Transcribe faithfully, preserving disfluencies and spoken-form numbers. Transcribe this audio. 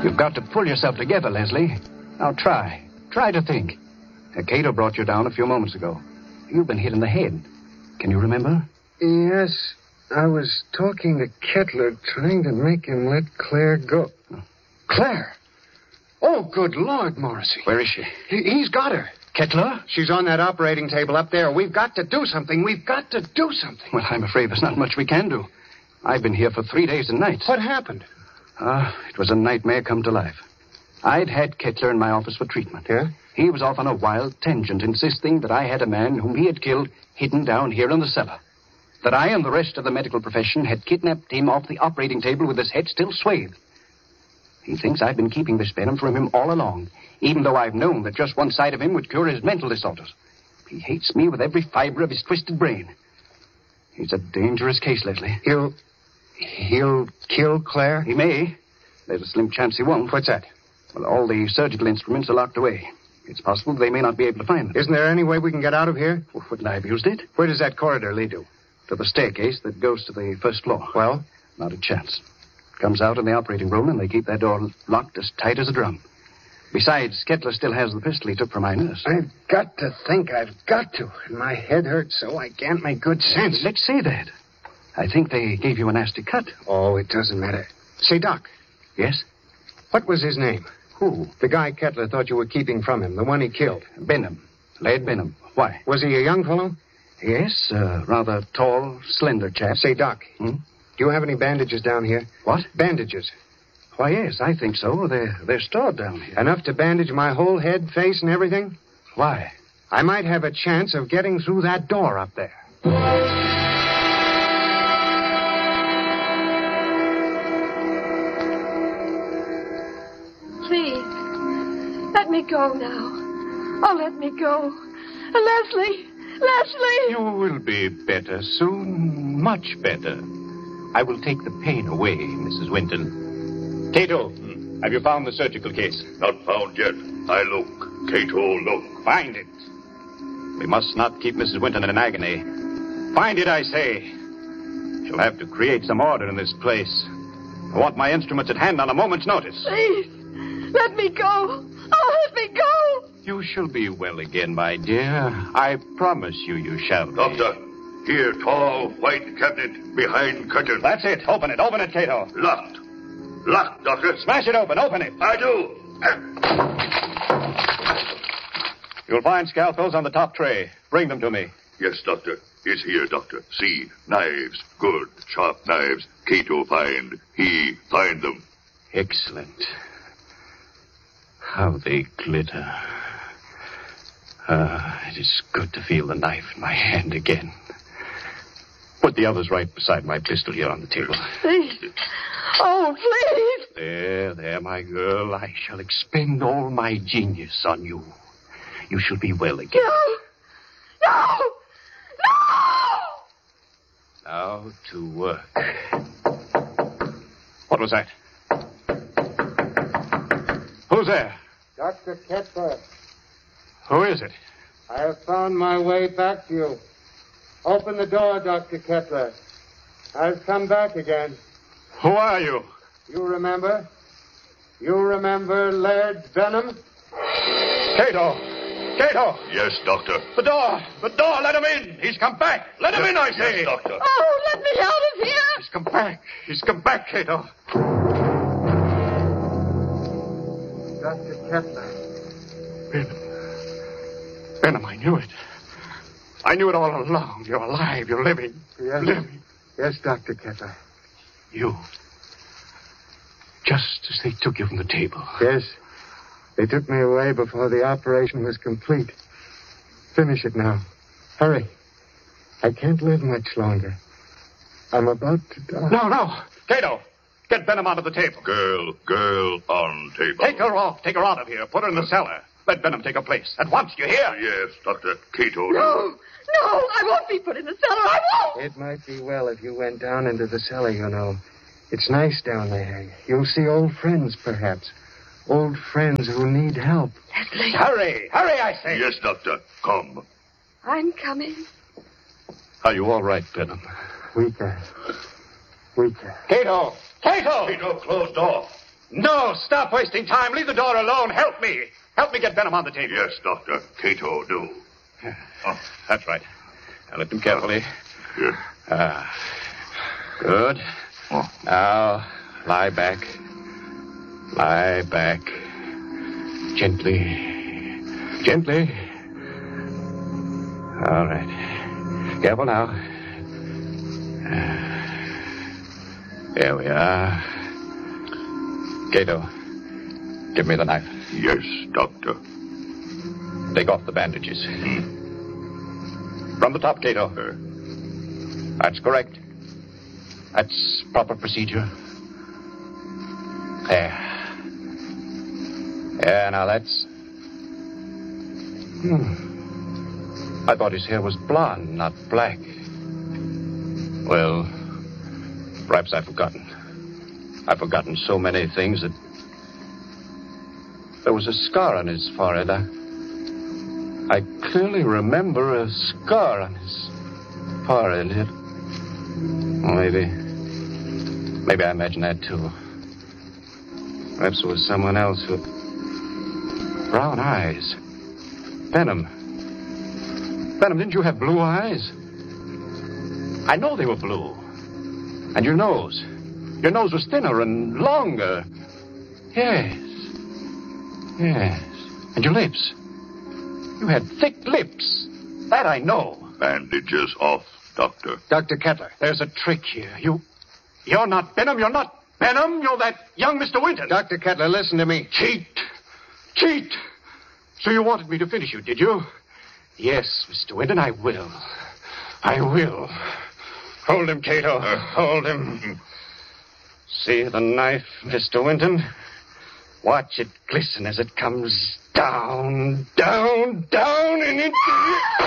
You've got to pull yourself together, Leslie. Now try. Try to think. Uh, Cato brought you down a few moments ago. You've been hit in the head. Can you remember? Yes. I was talking to Kettler, trying to make him let Claire go. Oh. Claire? Oh, good Lord, Morrissey. Where is she? He, he's got her. Kettler? She's on that operating table up there. We've got to do something. We've got to do something. Well, I'm afraid there's not much we can do. I've been here for three days and nights. What happened? Ah, uh, it was a nightmare come to life. I'd had Kettler in my office for treatment. Yeah? He was off on a wild tangent, insisting that I had a man whom he had killed hidden down here in the cellar. That I and the rest of the medical profession had kidnapped him off the operating table with his head still swathed. He thinks I've been keeping this venom from him all along, even though I've known that just one side of him would cure his mental disorders. He hates me with every fiber of his twisted brain. He's a dangerous case, Leslie. He'll... he'll kill Claire? He may. There's a slim chance he won't. What's that? Well, all the surgical instruments are locked away. It's possible they may not be able to find them. Isn't there any way we can get out of here? Well, wouldn't I have used it? Where does that corridor lead to? To the staircase that goes to the first floor. Well? Not a chance. Comes out in the operating room, and they keep that door locked as tight as a drum. Besides, Kettler still has the pistol he took from my nurse. I've got to think. I've got to. And my head hurts so I can't make good sense. Let's say that. I think they gave you a nasty cut. Oh, it doesn't matter. Say, Doc. Yes? What was his name? Who? The guy Kettler thought you were keeping from him, the one he killed. Benham. Laird Benham. Why? Was he a young fellow? Yes, a rather tall, slender chap. Say, Doc, Hmm? do you have any bandages down here? What? Bandages. Why, yes, I think so. They're, they're stored down here. Enough to bandage my whole head, face, and everything? Why? I might have a chance of getting through that door up there. Please, let me go now. Oh, let me go. Leslie! Leslie! You will be better soon, much better. I will take the pain away, Missus Winton. Cato, hmm? Have you found the surgical case? Not found yet. I look. Cato, look. Find it. We must not keep Missus Winton in an agony. Find it, I say. She'll have to create some order in this place. I want my instruments at hand on a moment's notice. Please, let me go. Oh, let me go. You shall be well again, my dear. I promise you you shall be. Doctor, here, tall, white cabinet behind curtain. That's it. Open it. Open it, Cato. Locked. Locked, Doctor. Smash it open. Open it. I do. You'll find scalpels on the top tray. Bring them to me. Yes, Doctor. It's here, Doctor. See, knives. Good, sharp knives. Cato find. He find them. Excellent. How they glitter. Ah, it is good to feel the knife in my hand again. Put the others right beside my pistol here on the table. Please. Oh, please. There, there, my girl. I shall expend all my genius on you. You shall be well again. No. No. No. Now to work. What was that? Who's there? Doctor Kettler, Who is it? I have found my way back to you. Open the door, Doctor Kettler. I've come back again. Who are you? You remember? You remember Laird Benham? Cato! Cato! Yes, Doctor. The door! The door! Let him in! He's come back! Let him in, I say! Yes, Doctor. Oh, let me out of here. He's come back! He's come back, Cato! Doctor Kettler. Benham. Benham, I knew it. I knew it all along. You're alive. You're living. Yes. Living. Yes, Doctor Kettler. You. Just as they took you from the table. Yes. They took me away before the operation was complete. Finish it now. Hurry. I can't live much longer. I'm about to die. No, no. Cato, get Benham onto the table. Girl, girl on table. Take her off. Take her out of here. Put her in the cellar. Let Benham take her place. At once, you hear? Yes, Doctor. Cato. No. No, I won't be put in the cellar. I won't. It might be well if you went down into the cellar, you know. It's nice down there. You'll see old friends, perhaps. Old friends who need help. Leslie. Hurry. Hurry, I say. Yes, Doctor. Come. I'm coming. Are you all right, Benham? Weaker. Weaker. Cato! Cato! Cato, close door. No, stop wasting time. Leave the door alone. Help me. Help me get Venom on the table. Yes, Doctor. Cato, do. Oh, that's right. Now lift him carefully. Yes. Ah, good. Oh. Now, lie back. Lie back. Gently. Gently. All right. Careful now. There we are. Cato, give me the knife. Yes, Doctor. Take off the bandages. Hmm. From the top, Cato. That's correct. That's proper procedure. There. Yeah, now that's... Hmm. I thought his hair was blonde, not black. Well, perhaps I've forgotten. I've forgotten so many things that... There was a scar on his forehead. I, I clearly remember a scar on his forehead. It, well, maybe... Maybe I imagined that, too. Perhaps it was someone else who... Brown eyes. Venom. Venom, didn't you have blue eyes? I know they were blue. And your nose. Your nose was thinner and longer. Yes. Yes. And your lips. You had thick lips. That I know. Bandages off, Doctor. Doctor Kettler. There's a trick here. You... You're not Venom. You're not Venom. You're that young Mister Winton. Doctor Kettler, listen to me. Cheat. Cheat. So you wanted me to finish you, did you? Yes, Mister Winton, I will. I will. Hold him, Cato. Uh, Hold him. See the knife, Mister Winton? Watch it glisten as it comes down, down, down, and into...